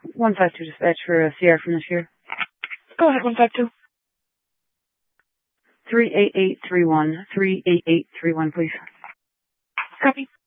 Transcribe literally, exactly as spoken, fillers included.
one five two dispatch for a C R from this year. Go ahead, one five two. three eight eight three one. three eight eight three one, please. Copy.